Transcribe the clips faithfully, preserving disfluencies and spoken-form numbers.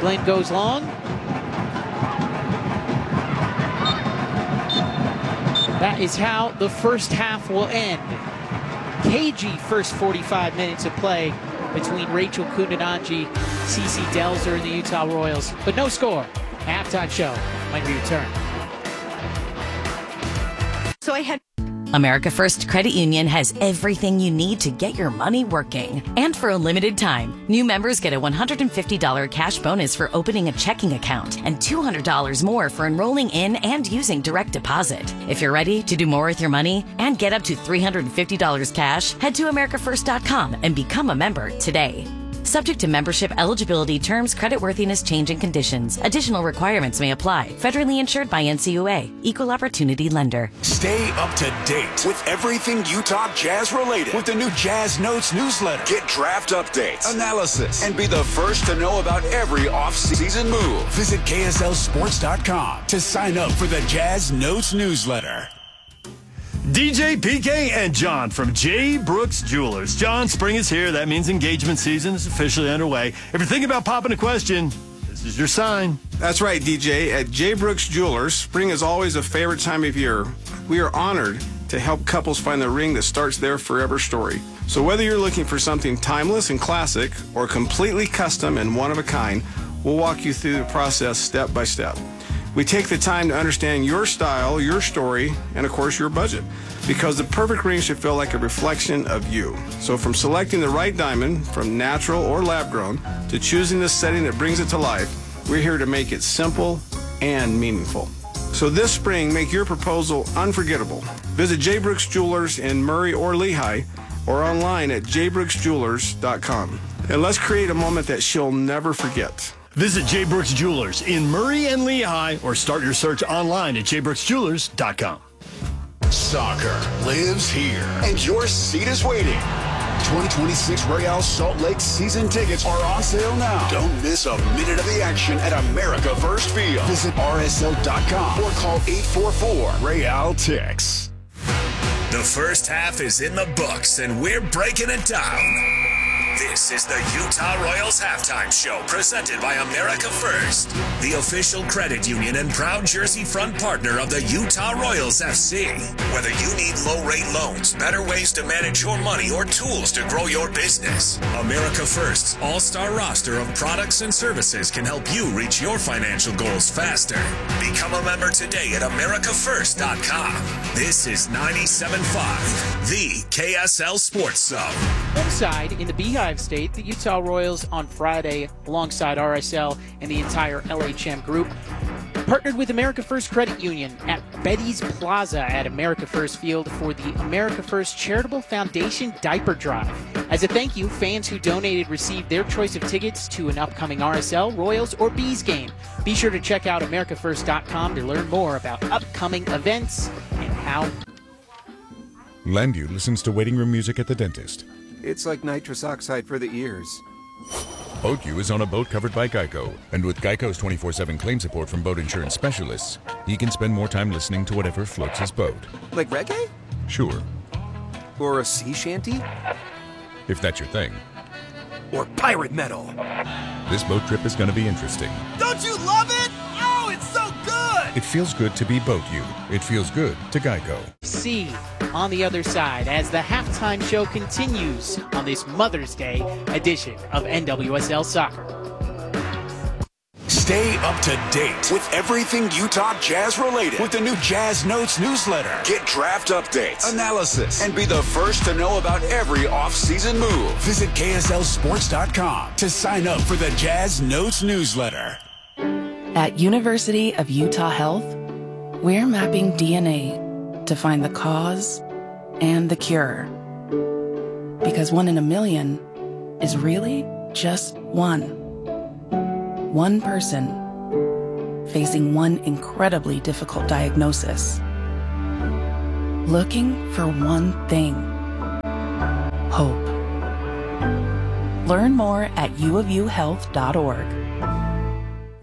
Glenn goes long. That is how the first half will end. Cagey first forty-five minutes of play between Rachel Kundananji, Cece Delzer, and the Utah Royals. But no score. Halftime show when we return. So I had... America First Credit Union has everything you need to get your money working. And for a limited time, new members get a one hundred fifty dollars cash bonus for opening a checking account and two hundred dollars more for enrolling in and using direct deposit. If you're ready to do more with your money and get up to three hundred fifty dollars cash, head to america first dot com and become a member today. Subject to membership eligibility, terms, creditworthiness, change, and conditions. Additional requirements may apply. Federally insured by N C U A. Equal Opportunity Lender. Stay up to date with everything Utah Jazz related with the new Jazz Notes newsletter. Get draft updates, analysis, and be the first to know about every off-season move. Visit K S L sports dot com to sign up for the Jazz Notes newsletter. D J, P K, and John from J. Brooks Jewelers. John, spring is here. That means engagement season is officially underway. If you're thinking about popping a question, this is your sign. That's right, D J. At J. Brooks Jewelers, spring is always a favorite time of year. We are honored to help couples find the ring that starts their forever story. So whether you're looking for something timeless and classic or completely custom and one of a kind, we'll walk you through the process step by step. We take the time to understand your style, your story, and of course your budget, because the perfect ring should feel like a reflection of you. So from selecting the right diamond, from natural or lab grown, to choosing the setting that brings it to life, we're here to make it simple and meaningful. So this spring, make your proposal unforgettable. Visit J. Brooks Jewelers in Murray or Lehigh, or online at j brooks jewelers dot com. And let's create a moment that she'll never forget. Visit J. Brooks Jewelers in Murray and Lehigh, or start your search online at j brooks jewelers dot com. Soccer lives here, and your seat is waiting. twenty twenty-six Real Salt Lake season tickets are on sale now. Don't miss a minute of the action at America First Field. Visit R S L dot com or call eight four four Real Tix. The first half is in the books, and we're breaking it down. This is the Utah Royals Halftime Show, presented by America First, the official credit union and proud jersey front partner of the Utah Royals F C. Whether you need low-rate loans, better ways to manage your money, or tools to grow your business, America First's all-star roster of products and services can help you reach your financial goals faster. Become a member today at america first dot com. This is ninety-seven point five, the K S L Sports Zone. Inside in the Beehive State, the Utah Royals on Friday, alongside R S L and the entire L H M group, partnered with America First Credit Union at Betty's Plaza at America First Field for the America First Charitable Foundation Diaper Drive. As a thank you, fans who donated received their choice of tickets to an upcoming R S L, Royals, or Bees game. Be sure to check out america first dot com to learn more about upcoming events and how. Landview listens to waiting room music at the dentist. It's like nitrous oxide for the ears. BoatU is on a boat covered by Geico, and with Geico's twenty-four seven claim support from boat insurance specialists, he can spend more time listening to whatever floats his boat. Like reggae? Sure. Or a sea shanty? If that's your thing. Or pirate metal? This boat trip is going to be interesting. Don't you love it? Oh, it's so good! It feels good to be BoatU. It feels good to Geico. See on the other side as the halftime show continues on this Mother's Day edition of N W S L Soccer. Stay up to date with everything Utah Jazz related with the new Jazz Notes newsletter. Get draft updates, analysis, and be the first to know about every off-season move. Visit K S L sports dot com to sign up for the Jazz Notes newsletter. At University of Utah Health, we're mapping D N A to find the cause and the cure. Because one in a million is really just one. One person facing one incredibly difficult diagnosis. Looking for one thing. Hope. Learn more at u of u health dot org.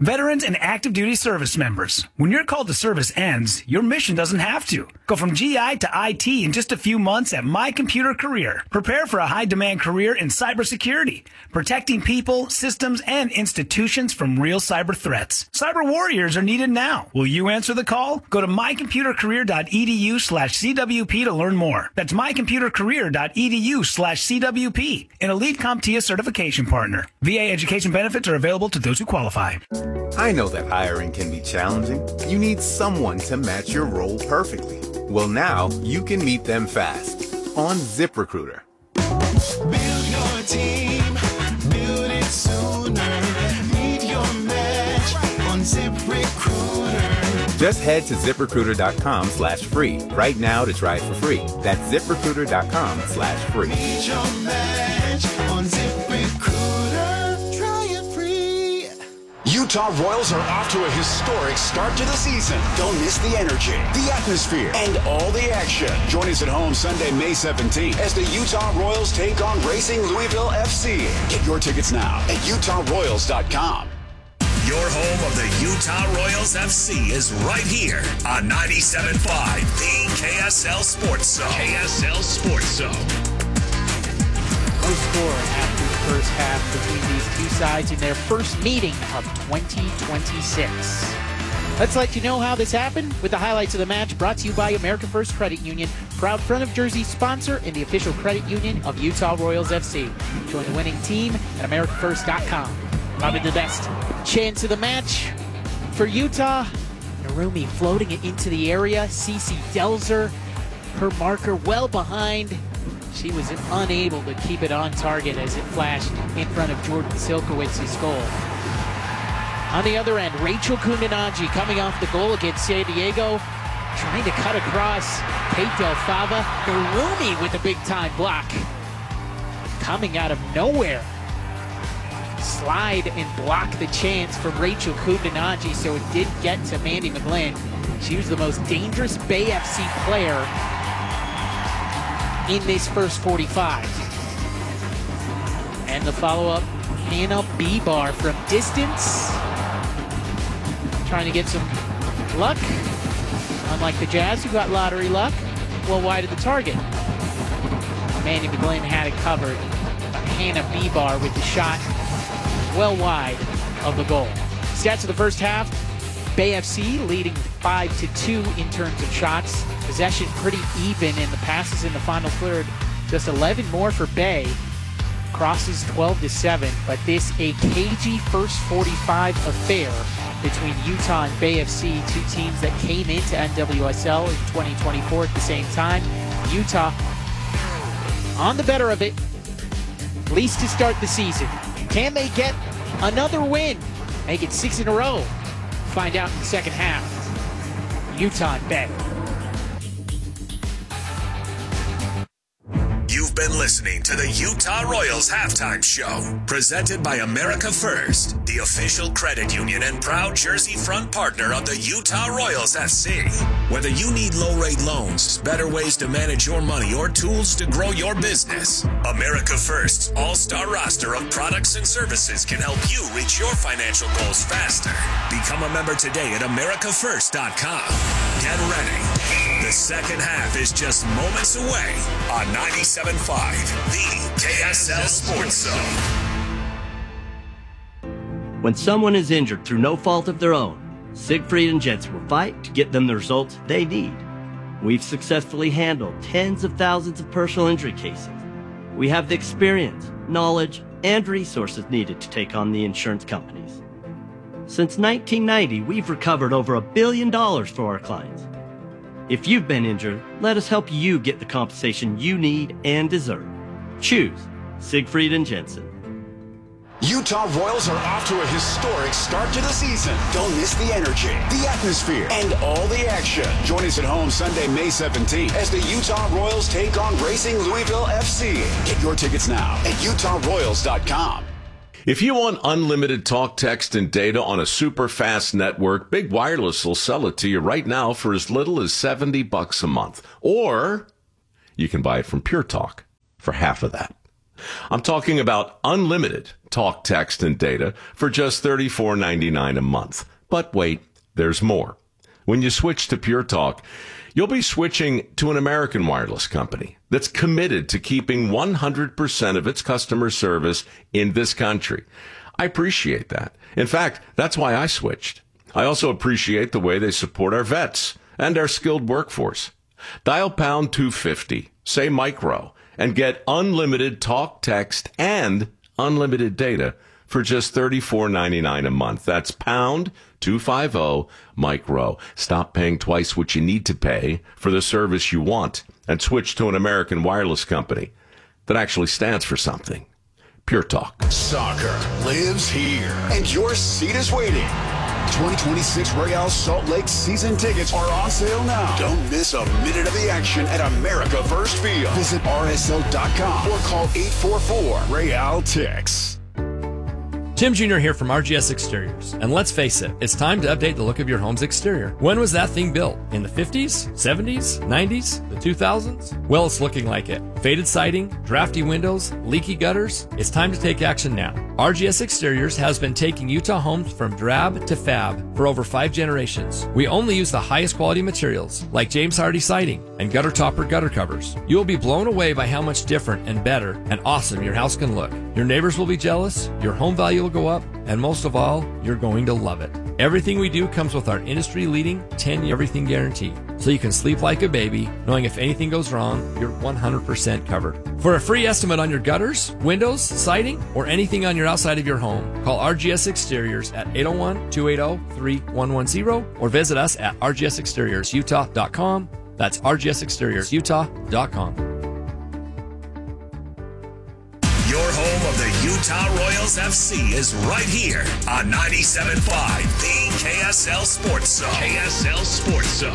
Veterans and active duty service members, when your call to service ends, your mission doesn't have to. Go from G I to I T in just a few months at My Computer Career. Prepare for a high-demand career in cybersecurity, protecting people, systems, and institutions from real cyber threats. Cyber warriors are needed now. Will you answer the call? Go to mycomputercareer.edu slash CWP to learn more. That's mycomputercareer.edu slash CWP, an elite CompTIA certification partner. V A education benefits are available to those who qualify. I know that hiring can be challenging. You need someone to match your role perfectly. Well, now you can meet them fast on ZipRecruiter. Build your team, build it sooner. Meet your match on ZipRecruiter. Just head to ZipRecruiter.com slash free right now to try it for free. That's ZipRecruiter.com slash free. Meet your match on ZipRecruiter. Try it free. Utah Royals are off to a historic start to the season. Don't miss the energy, the atmosphere, and all the action. Join us at home Sunday, May seventeenth as the Utah Royals take on Racing Louisville F C. Get your tickets now at Utah Royals dot com. Your home of the Utah Royals F C is right here on ninety-seven point five, the K S L Sports Zone. K S L Sports Zone. No score after the first half between these two sides in their first meeting of twenty twenty-six. Let's let you know how this happened with the highlights of the match, brought to you by America First Credit Union, proud front of jersey sponsor and the official credit union of Utah Royals F C. Join the winning team at America First dot com. Probably the best chance of the match for Utah. Narumi floating it into the area. Cece Delzer, her marker well behind. She was unable to keep it on target as it flashed in front of Jordan Silkowitz's goal. On the other end, Rachel Kundanaji coming off the goal against San Diego, trying to cut across. Kate Del Fava, Narumi with a big-time block. Coming out of nowhere. Slide and block the chance from Rachel Kundanaji, so it did get to Mandy McGlynn. She was the most dangerous Bay F C player in this first forty-five. And the follow-up, Hannah Bebar from distance. Trying to get some luck. Unlike the Jazz, who got lottery luck, well wide of the target. Mandy McGlynn had it covered. Hannah Bebar with the shot well wide of the goal. Stats of the first half, Bay F C leading five to two in terms of shots. Possession pretty even, and the passes in the final third, just eleven more for Bay. Crosses twelve to seven, but this a cagey first forty-five affair between Utah and Bay F C, two teams that came into N W S L in twenty twenty-four at the same time. Utah on the better of it, at least to start the season. Can they get another win? Make it six in a row? Find out in the second half. Utah and Bay. You've been listening to the Utah Royals Halftime Show, presented by America First, the official credit union and proud jersey front partner of the Utah Royals F C. Whether you need low-rate loans, better ways to manage your money, or tools to grow your business, America First's all-star roster of products and services can help you reach your financial goals faster. Become a member today at America First dot com. Get ready. The second half is just moments away on ninety-seven point five, the K S L Sports Zone. When someone is injured through no fault of their own, Siegfried and Jensen will fight to get them the results they need. We've successfully handled tens of thousands of personal injury cases. We have the experience, knowledge, and resources needed to take on the insurance companies. Since nineteen ninety, we've recovered over a billion dollars for our clients. If you've been injured, let us help you get the compensation you need and deserve. Choose Siegfried and Jensen. Utah Royals are off to a historic start to the season. Don't miss the energy, the atmosphere, and all the action. Join us at home Sunday, May seventeenth as the Utah Royals take on Racing Louisville F C. Get your tickets now at Utah Royals dot com. If you want unlimited talk, text, and data on a super fast network, Big Wireless will sell it to you right now for as little as seventy bucks a month. Or you can buy it from Pure Talk for half of that. I'm talking about unlimited talk, text, and data for just thirty-four ninety-nine a month. But wait, there's more. When you switch to Pure Talk, you'll be switching to an American wireless company that's committed to keeping one hundred percent of its customer service in this country. I appreciate that. In fact, that's why I switched. I also appreciate the way they support our vets and our skilled workforce. Dial pound two fifty, say micro, and get unlimited talk, text, and unlimited data for just thirty-four ninety-nine a month. That's pound two fifty micro. Stop paying twice what you need to pay for the service you want and switch to an American wireless company that actually stands for something. Pure Talk. Soccer lives here, and your seat is waiting. twenty twenty-six Real Salt Lake season tickets are on sale now. Don't miss a minute of the action at America First Field. Visit R S L dot com or call eight four four Real Tix. Tim Junior here from R G S Exteriors. And let's face it, it's time to update the look of your home's exterior. When was that thing built? In the fifties, seventies, nineties, the two thousands? Well, it's looking like it. Faded siding, drafty windows, leaky gutters. It's time to take action now. R G S Exteriors has been taking Utah homes from drab to fab for over five generations. We only use the highest quality materials like James Hardy siding and gutter topper gutter covers. You will be blown away by how much different and better and awesome your house can look. Your neighbors will be jealous, your home value will go up, and most of all, you're going to love it. Everything we do comes with our industry-leading ten-year everything guarantee, so you can sleep like a baby, knowing if anything goes wrong, you're one hundred percent covered. For a free estimate on your gutters, windows, siding, or anything on your outside of your home, call R G S Exteriors at eight oh one, two eight oh, three one one zero or visit us at R G S exteriors utah dot com. That's R G S exteriors utah dot com. Your home of the Utah Royals F C is right here on ninety-seven point five, the K S L Sports Zone. K S L Sports Zone.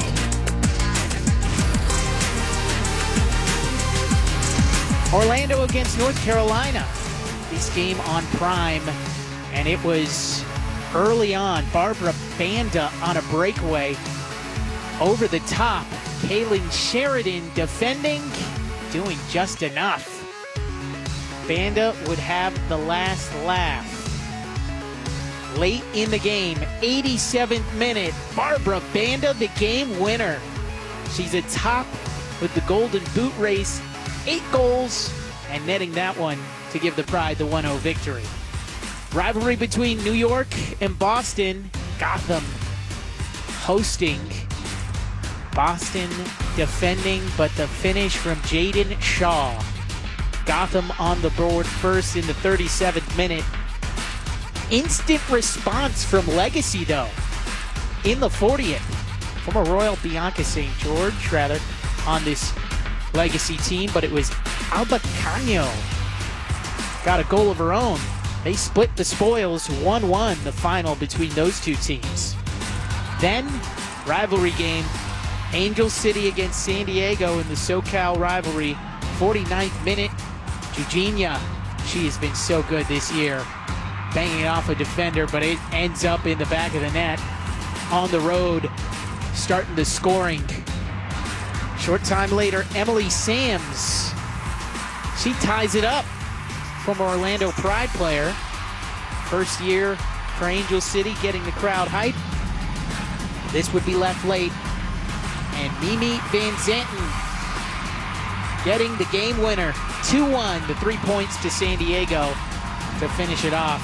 Orlando against North Carolina. This game on Prime, and it was early on. Barbara Banda on a breakaway over the top. Kaylin Sheridan defending, doing just enough. Banda would have the last laugh. Late in the game, eighty-seventh minute, Barbara Banda, the game winner. She's atop with the Golden Boot race, eight goals, and netting that one to give the Pride the one oh victory. Rivalry between New York and Boston. Gotham hosting. Boston defending, but the finish from Jaden Shaw. Gotham on the board first in the thirty-seventh minute. Instant response from Legacy, though, in the fortieth. Former Royal Bianca Saint George, rather, on this Legacy team, but it was Alba Cano got a goal of her own. They split the spoils, one one, the final between those two teams. Then, rivalry game, Angel City against San Diego in the SoCal rivalry, forty-ninth minute. Eugenia, she has been so good this year, banging off a defender, but it ends up in the back of the net. On the road, starting the scoring. Short time later, Emily Sams, she ties it up. Former Orlando Pride player. First year for Angel City, getting the crowd hype. This would be left late. And Mimi Van Zanten getting the game winner. two one, the three points to San Diego to finish it off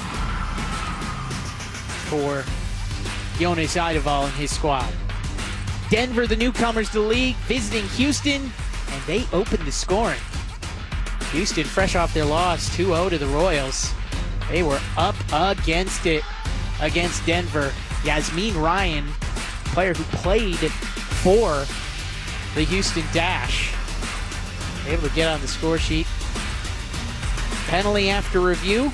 for Jonas Eideval and his squad. Denver, the newcomers to the league, visiting Houston, and they open the scoring. Houston, fresh off their loss, two oh to the Royals. They were up against it against Denver. Yasmin Ryan, player who played for the Houston Dash, able to get on the score sheet. Penalty after review,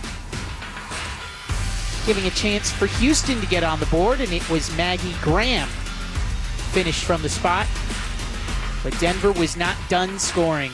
giving a chance for Houston to get on the board, and it was Maggie Graham finished from the spot. But Denver was not done scoring.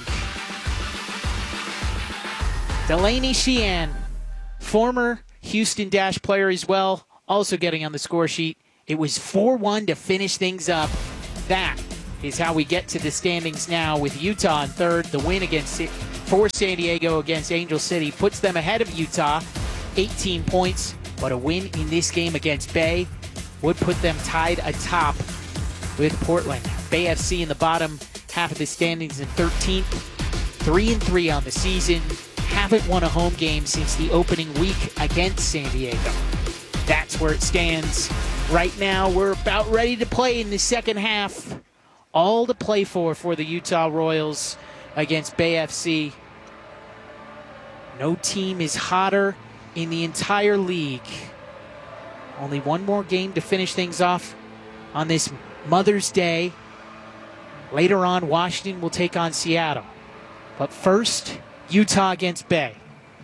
Delaney Sheehan, former Houston Dash player as well, also getting on the score sheet. It was four one to finish things up. That is how we get to the standings now, with Utah in third, the win against for San Diego against Angel City. Puts them ahead of Utah, eighteen points. But a win in this game against Bay would put them tied atop with Portland. Bay F C in the bottom half of the standings in thirteenth, three and three on the season. Haven't won a home game since the opening week against San Diego. That's where it stands right now. We're about ready to play in the second half. All to play for for the Utah Royals against Bay F C. No team is hotter in the entire league. Only one more game to finish things off on this Mother's Day. Later on, Washington will take on Seattle. But first, Utah against Bay.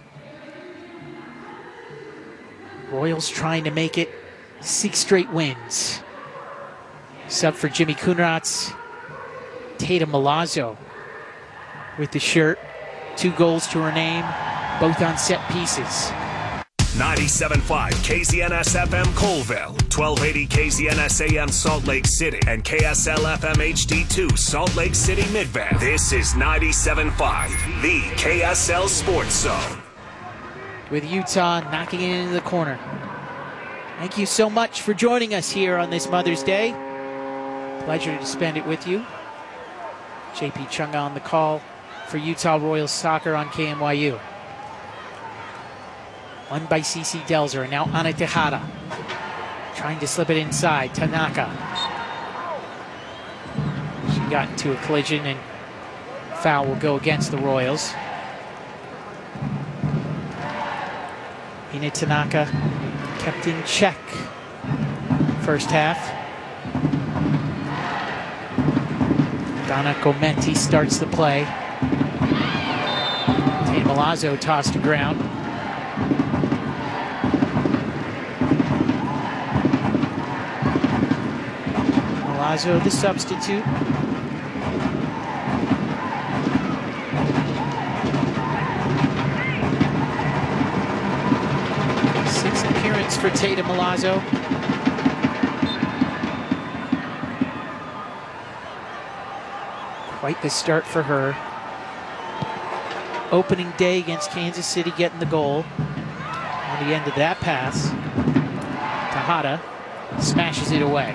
Royals trying to make it six straight wins. Sub for Jimmy Kunratz. Tatum Milazzo with the shirt. Two goals to her name, both on set pieces. ninety-seven point five K Z N S F M Colville, twelve eighty K Z N S A M Salt Lake City, and K S L F M H D two Salt Lake City Midvale. This is ninety-seven point five, the K S L Sports Zone. With Utah knocking it into the corner. Thank you so much for joining us here on this Mother's Day. Pleasure to spend it with you. J P Chunga on the call for Utah Royals Soccer on K M Y U. Won by Cece Delzer, and now Ana Tejada. Trying to slip it inside, Tanaka. She got into a collision, and foul will go against the Royals. Ina Tanaka kept in check first half. Donna Gomenti starts the play. Tatum Milazzo tossed to ground. Milazzo, the substitute. Sixth appearance for Tatum Milazzo. Quite the start for her. Opening day against Kansas City, getting the goal. On the end of that pass, Tejada smashes it away.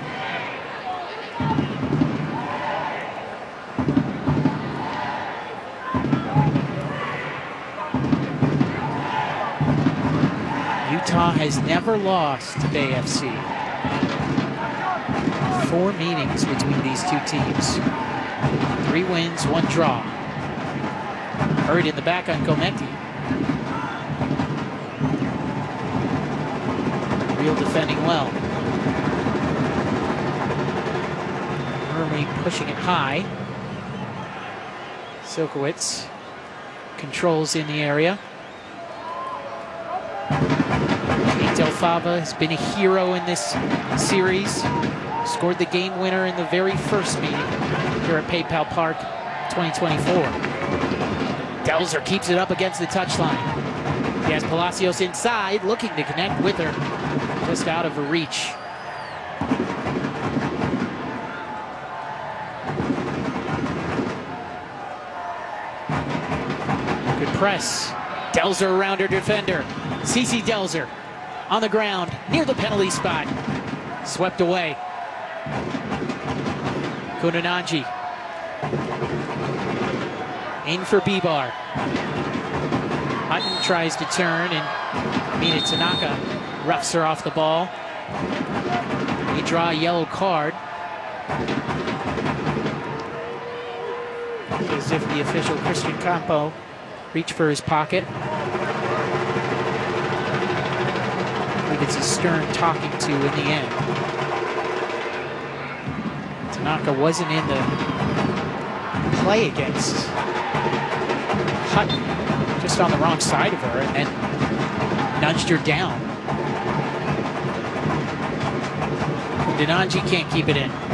Utah has never lost to Bay F C. Four meetings between these two teams. Three wins, one draw. Hurried in the back on Gomenti. Real defending well. Murray pushing it high. Silkowitz controls in the area. Kate Del Fava has been a hero in this series. Scored the game winner in the very first meeting here at PayPal Park twenty twenty-four. Delzer keeps it up against the touchline. He has Palacios inside, looking to connect with her. Just out of her reach. Good press. Delzer around her defender. Cece Delzer on the ground near the penalty spot. Swept away. Kunananji. In for Bibar. Hutton tries to turn, and Mina Tanaka roughs her off the ball. They draw a yellow card. As if the official Christian Campo reached for his pocket. I believe it's a Stern talking to in the end. Tanaka wasn't in the play against Hutton, just on the wrong side of her, and then nudged her down. Denanji can't keep it in.